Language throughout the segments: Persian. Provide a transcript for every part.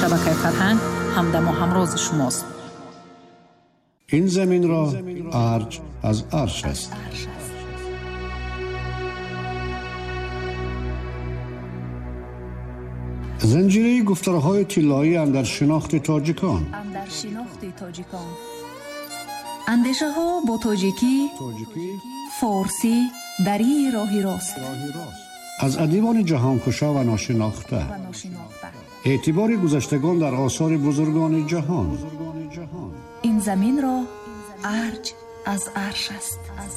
шабакаи Фарҳанг ҳамдаму ҳамрози шумост. این زمین را ارج از عرش است. زنجیره گفتارهای طلایی اندر شناخت تاجیکان. اندیشه ها با تاجیکی، فارسی، دری راهی راست. از ادیبان جهانکشا و ناشناخته. اعتبار گذشتگان در آثار بزرگان جهان. این زمین را ارج از عرش است.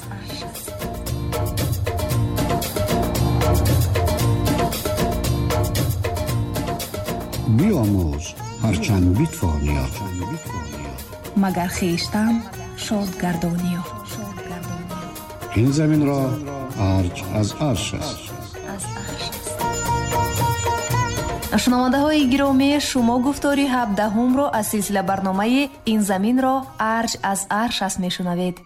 بیاموز هرچند بیتوانی مگر خویشتن شاد گردانی. این زمین را ارج از عرش است. шунавандаҳои гиромӣ, шумо гуфтори 17-ро аз силсила барномаи ин заминро арҷ аз арш аст мешунавед.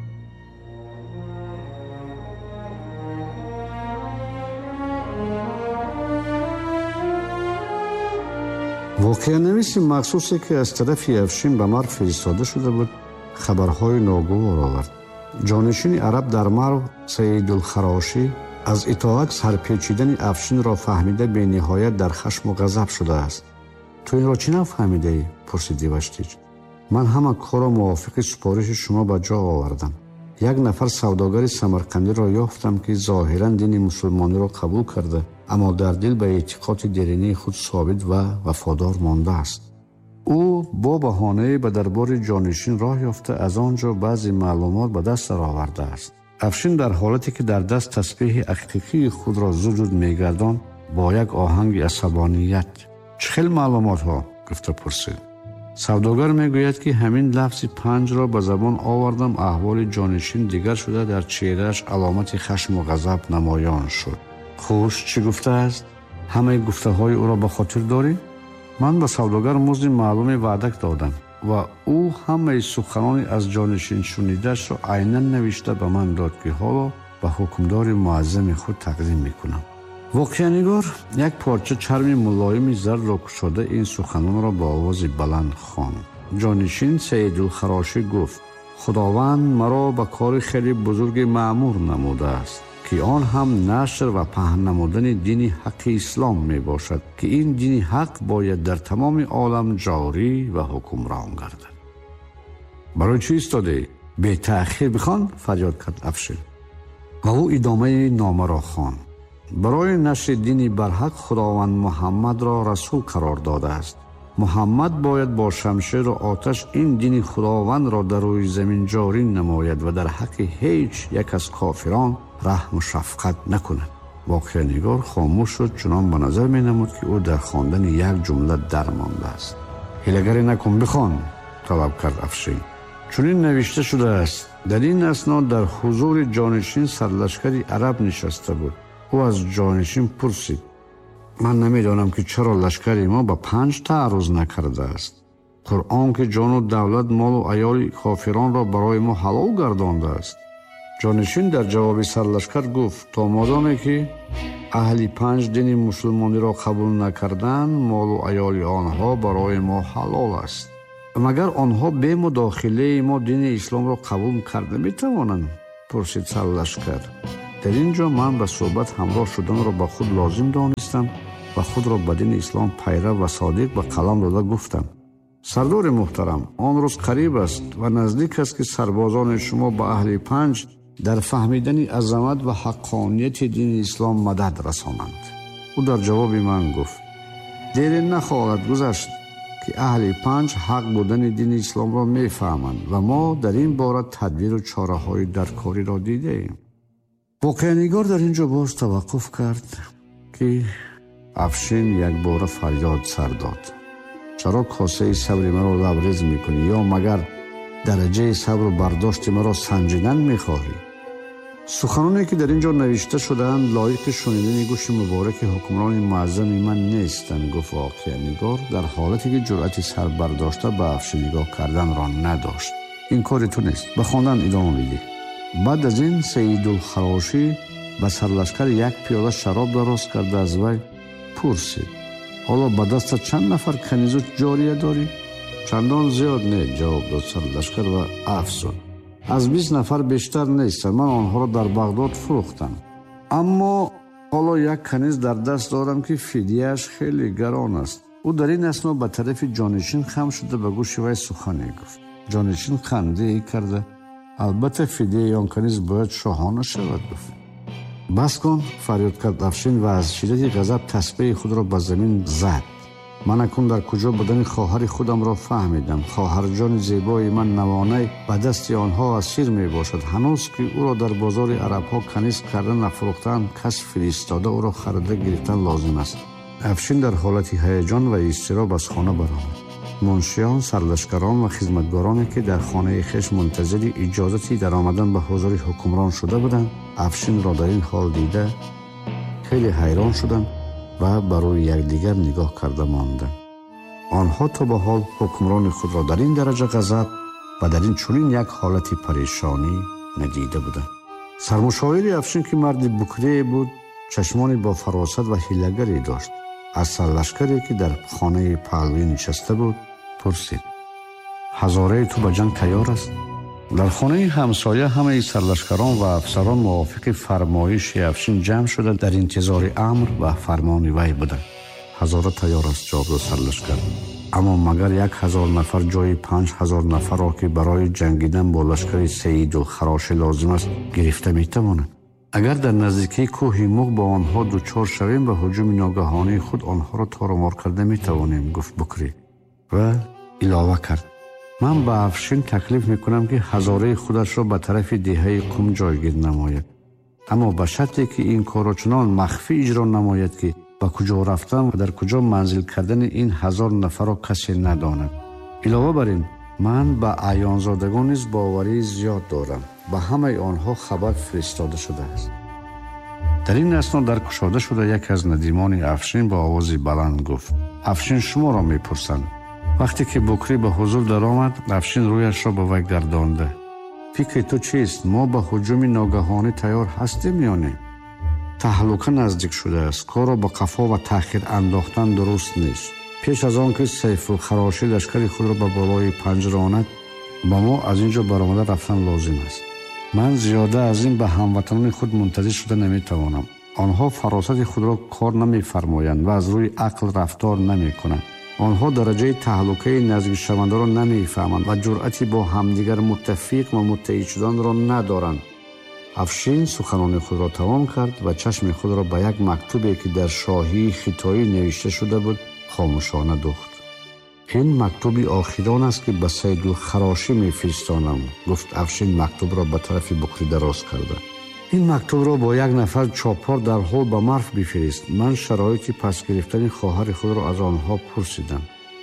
воқеанависи махсусе ки аз тарафи Афшин ба Марв фиристода шуда буд, хабарҳои ногувор овард. ҷонишини араб дар Марв Саидулхарошӣ аз итоат сарпечидани Афшинро фаҳмида бениҳоят дар хашму ғазаб шудааст. ту инро чӣ нафаҳмидаӣ? пурсиди Ваштиҷ. ман ҳама корро мувофиқи супориши шумо ба ҷо овардам. як нафар савдогари самарқандиро ёфтам ки зоҳиран дини мусулмониро қабул карда, аммо дар дил ба эътиқоди деринии худ собит ва вафодор мондааст. ӯ бо баҳонае ба дарбори ҷонишин роҳ ёфта аз он ҷо баъзе маълумот ба даст даровардааст. Афшин дар ҳолате ки дар даст тасбеҳи ҳақиқии худро зуд мегардонд, бо як оҳанги асабоният: чӣ хел маълумотҳо? гуфта пурсид. савдогар мегӯяд ки ҳамин лафзи панҷро ба забон овардам, аҳволи ҷонишин дигар шуда, дар чеҳрааш аломати хашму ғазаб намоён шуд. хуш, чӣ гуфтааст? ҳамаи гуфтаҳои ӯро ба хотир дорӣ? ман ба савдогар музди маълуми ваъдак додам ва ӯ ҳамаи суханони аз ҷонишин шунидашро айнан навишта ба ман дод ки ҳоло ба ҳукмдори муаззами худ тақдим мекунам. воқеанигор як порча чарми мулоими зарро кушода ин суханонро ба овози баланд хонд. ҷонишин Саидулхарошӣ гуфт: худованд маро ба кори хеле бузурге маъмур намудааст, ки он ҳам нашр ва паҳн намудани дини ҳаққи ислом мебошад, ки ин дини ҳақ бояд дар тамоми олам ҷорӣ ва ҳукмрон гардад. барои чӣ истодӣ? бетаъхир бихон, фарёд кард Афшин. ва ӯ идомаи номаро хонд. барои нашри дини барҳақ худованд муҳаммадро расул қарор додааст. муҳаммад бояд бо шамшеру оташ ин дини худовандро дар рӯи замин ҷорӣ намояд ва дар ҳаққи ҳеҷ як аз кофирон раҳму шафқат накунад. воқеанигор хомӯш шуд, чунон ба назар менамуд ки ӯ дар хондани як ҷумла дармондааст. ҳилагарӣ накун, бихон, талаб кард Афшин. чунин навишта шудааст. дар ин асно дар ҳузури ҷонишин сарлашкари араб нишаста буд. ӯ аз ҷонишин пурсид: ман намедонам ки чаро лашкари мо ба 5 таъррӯз накардааст. қуръон ки ҷону давлат, молу аёли кофиронро барои мо ҳалол гардондааст. ҷонишин дар ҷавоби сарлашкар гуфт: то модоме ки аҳли 5 дини мусулмониро қабул накарданд, молу аёли онҳо барои мо ҳалол аст. магар онҳо бе мудохилаи мо дини исломро қабул карда метавонанд? пурсид сарлашкар. дар ин ҷо ман ба суҳбат ҳамроҳ шуданро ба худ лозим донистам ва худро ба дини ислом пайрав ва содиқ ба қалам дода гуфтам: сардори муҳтарам, он рӯз қариб аст ва наздик аст ки сарбозони шумо ба аҳли 5 дар фаҳмидани азамат ва ҳаққонияти дини ислом мадад расонанд. ӯ дар ҷавоби ман гуфт: дере нахоҳад гузашт ки аҳли 5 ҳақ будани дини исломро мефаҳманд ва мо дар ин бора тадбиру чораҳои даркориро дидаем. воқеанигор дар ин ҷо боз таваққуф кард ки Афшин якбора фарёд сар дод: чаро косаи сабри маро лабрез мекунӣ, ё магар дараҷаи сабру бардошти маро санҷидан мехоҳӣ? суханоне ки дар ин ҷо навишта шудаанд лоиқи шунидани гӯши мубораки ҳукмрони муаззами ман нестанд, гуфт воқеанигор дар ҳолате ки ҷуръати сар бардошта ба Афшин нигоҳ карданро надошт. ин кори ту нест, ба хондан идома бидиҳ. баъд аз ин Саидулхарошӣ ба сарлашкар як пиёла шароб дароз карда аз вай пурсид: حالا به دست چند نفر کنیز جاریه داری؟ چندان زیاد نه، جواب داد سرلشکر و افزود. از 20 نفر بیشتر نیست. من آنها را در بغداد فروختم. اما حالا یک کنیز در دست دارم که فدیه‌اش خیلی گران است. او در این اثنا به طرف جانشین خم شده به گوش وی سخنی گفت. جانشین خنده ای کرده. البته فدیه آن کنیز باید شاهانه شود گفت. بس کن، فریاد کرد افشین و از شدت غضب تسبیح خود را به زمین زد. من اکنون در کجا بدن خواهر خودم را فهمیدم. خواهر جان زیبای من نوانه به دست آنها اسیر می باشد. هنوز که او را در بازار عرب ها کنیز کردن نفروختن، کس فرستاده او را خریده گرفتن لازم است. افشین در حالت هیجان و اضطراب از خانه برآمد. منشیان، سرلشکران و خدمتگارانی که در خانه خویش منتظر اجازتی در آمدن به حضور حکمران شده بودند، افشین را در این حال دیده خیلی حیران شدند و برای یکدیگر نگاه کرده ماندند. آنها تا به حال حکمران خود را در این درجه غضب و در این چنین یک حالت پریشانی ندیده بودند. سرمشاور افشین که مرد بکری بود، چشمانی با فراست و حیله‌گری داشت. از سرلشکری که در خانه پهلوی نشسته بود پرسید: هزاره تو به جنگ تیار است؟ در خانه همسایه همه سرلشکران و افسران موافق فرمایش افشین جمع شده در انتظار امر و فرمان وی بودند. هزاره تیار است، جواب داد سرلشکر. اما مگر 1000 نفر جای 5000 نفر را که برای جنگیدن با لشکر سید الخراش لازم است گرفته میتواند؟ اگر در نزدیکی کوه موغ با آنها دوچار شویم به هجوم ناگهانی خود آنها را تارمار کرده میتوانیم، گفت بکری و علاوه کرد: من به افشین تکلیف میکنم که هزاره خودش را به طرف دهه قم جایگیر نماید، اما به شرطی که این کار را چنان مخفی اجرا نماید که به کجا رفتن و در کجا منزل کردن این 1000 نفر را کسی نداند. علاوه بر این من به عیانزادگان نیز باوری زیاد دارم. به همه آنها خبر فرستاده شده است. در این اثنا در کشاده شده یکی از ندیمان افشین با آوازی بلند گفت: افشین شما را میپرسند. وقتی که بکری به حضور در آمد، افشین رویش را به وی گردانده: فکر تو چیست؟ ما به هجوم ناگهانی تیار هستیم یا نه؟ تهلکه نزدیک شده است. کار را به قفا و تأخیر انداختن درست نیست. پیش از آن که سیف الخراشی لشکر خود را به بالای پنجره آند، با ما از اینجا برآمده رفتن لازم است. من زیاده از این به هموطنان خود منتظر شده نمیتوانم. آنها فراست خود را کار نمیفرمایند و از روی عقل رفتار نمیکنند. آنها درجه تهلکه نزدیک شونده را نمیفهمند و جرأتی با همدیگر متفق و متحد شدن را ندارند. افشین سخنان خود را تمام کرد و چشم خود را به یک مکتوبی که در شاهی خطایی نوشته شده بود خاموشانه دوخت. این مکتوبی آخران است که به سید الخراشی میفرستانم، گفت افشین مکتوب را به طرف بکری دراز کرده. این مکتوب را با یک نفر چاپار در حال به مرو بفرست. من شرایط پس گرفتن خواهر خود را از آنها پرسیدم.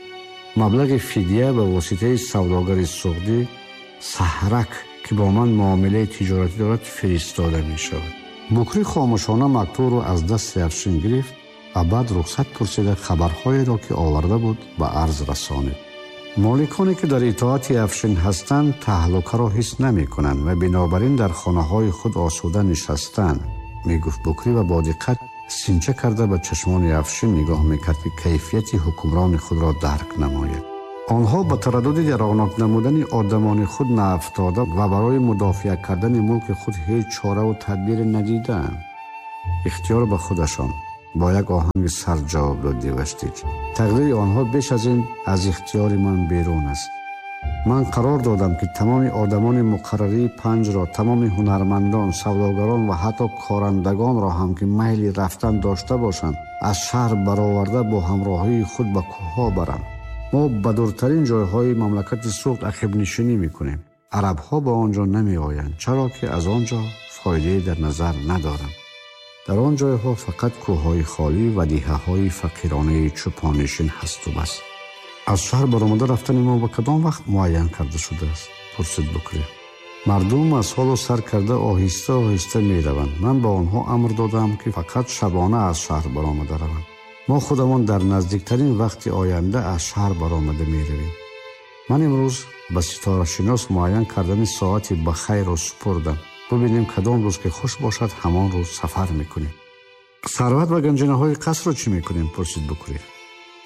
مبلغ فدیه به واسطه سوداگر سعودی سحرک که با من معامله تجارتی دارد فرستاده می شود. بکری خاموشانه مکتوب را از دست افشین گرفت و بعد رخصت پرسیده خبرهایی را که آورده بود به عرض رسانید. مالکانی که در اطاعت افشین هستند تهلکه را حس نمی کنند و بنابراین در خانه های خود آسوده نشستند، می گفت بکری و با دقت سینچه کرده به چشمان افشین نگاه می کرد که کیفیت حکمران خود را درک نماید. آنها با تردد در آنک نمودن آدمان خود نافتاده و برای مدافع کردن ملک خود هیچ چاره و تدبیر ندیدند. اختیار به خودشان، با یک آهنگ سر جواب داد دیوشتیج: تقدیر آنها بیش از این از اختیار من بیرون است. من قرار دادم که تمام آدمان مقرری پنج را، تمام هنرمندان، سوداگران و حتی کارندگان را هم که میل رفتن داشته باشند از شهر برآورده با همراهی خود به کوه‌ها برند. ما به دورترین جایهای مملکت سوخت عقب نشینی میکنیم. عرب ها با آنجا نمی آیند، چرا که از آنجا فایده در نظر ندارند. در آن جایها فقط کوههای خالی و دیههای فقیرانه چوپانشین هست و بس. از شهر برآمده رفتن ما به کدام وقت معین کرده شده است؟ پرسید بکری. مردم از حال و سر کرده آهسته آهسته می روند. من با آنها امر دادم که فقط شبانه از شهر برآمده روند. ما خودمان در نزدیکترین وقت آینده از شهر برآمده می رویم. من امروز به ستاره شناس معین کردن ساعتی به خیر و سپردم. ببینیم کدام روز که خوش باشد همان روز سفر میکنیم. ثروت و گنجینه های قصر رو چی میکنیم؟ پرسید بکری.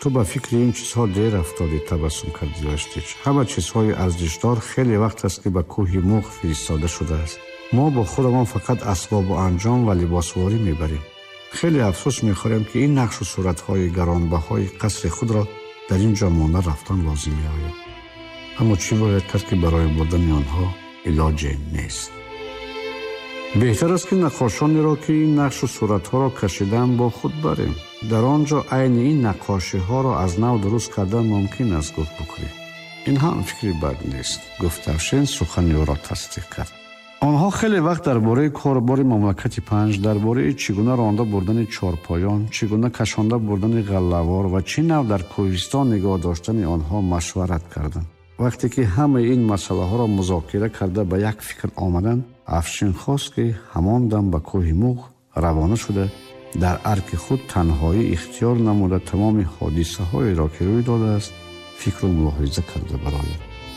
تو به فکر این چیزها دیر افتادی، تبسم کرد یلاشتیچ. همه چیزهای ارزشدار خیلی وقت است که به کوه موغ فرستاده شده است. ما با خودمان فقط اسباب و انجام و لباسواری میبریم. خیلی افسوس میخوریم که این نقش و صورتهای گرانبهای قصر خود را در اینجا مانده رفتن لازم میآید. اما چی باید کرد که برای بردن آنها علاج نیست؟ بهتر است که نقاشانی را که این نقش و صورتها را کشیدن با خود بریم. در آنجا عین این نقاشی ها را از نو درست کردن ممکن است گفت بکنیم. این هم فکری بد نیست. گفت افشین سخنی او را تصدیق کرد. آنها خیلی وقت درباره کاربار مملکت پنج، درباره چگونه رانده بردن چارپایان، چگونه کشانده بردن غله‌وار و چه نوع در کوهستان نگاه داشتن آنها مشورت کردند. وقتی که همه این مسئله ها را مذاکره کرده به یک فکر آمدند، افشین خواست که همان دم به کوه موغ روانه شده در ارک خود تنهایی اختیار نموده تمام حادثه های را که روی داده است فکر و ملاحظه کرده برای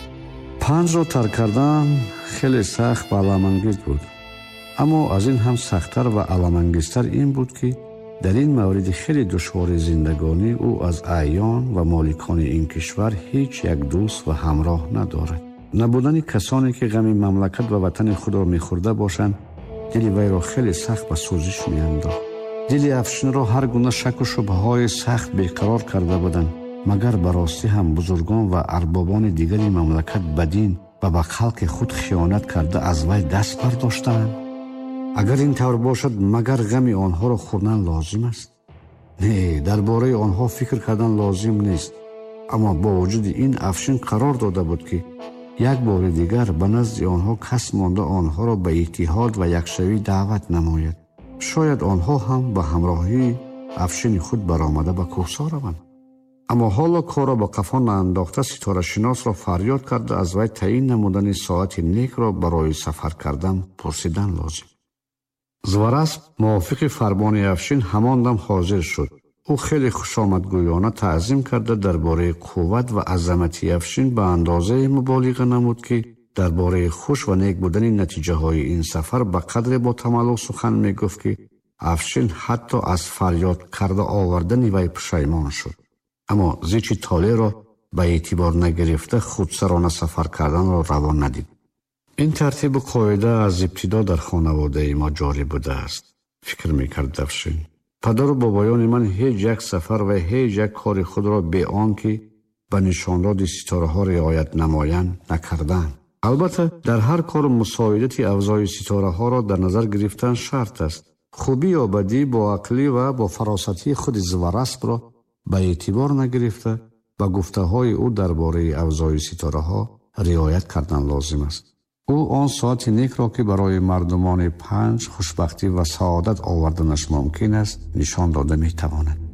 پنج را ترک کردن خیلی سخت و علم‌انگیز بود. اما از این هم سخت‌تر و علم‌انگیزتر این بود که در این مورد خیلی دشوار زندگانی او از اعیان و مالکان این کشور هیچ یک دوست و همراه ندارد. نبودن کسانی که غم مملکت و وطن خود را می‌خورده باشند دل وی را خیلی سخت به سوزش می‌انداخت. دل افشین را هر گونه شک و شبهه‌های سخت بیقرار کرده بودند. مگر براستی هم بزرگان و اربابان دیگری مملکت بدین و به خلق خود خیانت کرده از وی دست برداشتند؟ اگر این طور باشد مگر غم آنها را خوردن لازم است؟ نه، درباره آنها فکر کردن لازم نیست. اما با وجود این افشین قرار داده بود که یک بار دیگر به نزد آنها کس مانده آنها را به اتحاد و یکشوی دعوت نماید. شاید آنها هم به همراهی افشین خود برآمده به کوهسار روند. اما حالا کار را به قفا انداخته ستاره شناس را فریاد کرده از وی تعیین نمودن ساعت نیک را برای سفر کردن پرسیدن لازم. زوراسپ موافق فرمان افشین همان دم حاضر شد. او خیلی خوشامدگویانه تعظیم کرده درباره قوت و عظمت افشین به اندازه مبالغه نمود که درباره خوش و نیک بودن نتیجه های این سفر به قدر با تملق سخن می گفت که افشین حتی از فریاد کرده آوردن وی پشیمان شد. اما زیچ طالع را به اعتبار نگرفته خودسرانه سفر کردن را روا ندید. این ترتیب و قاعده از ابتدا در خانواده ما جاری بوده است. فکر میکرد افشین. پدر و بابایان من هیچ یک سفر و هیچ یک کار خود را به آنکه به نشانراد ستاره ها رعایت نمایند نکردند. البته در هر کار مساعدت افزای ستاره ها را در نظر گرفتن شرط است. خوبی یا بدی با عقلی و با فراستی خود زوراسپ را به اعتبار نگرفته و گفته های او درباره افزای ستاره ها رعایت کردن لازم است. او آن ساعت نیک را که برای مردمان پنج خوشبختی و سعادت آوردنش ممکن است نشان داده می تواند.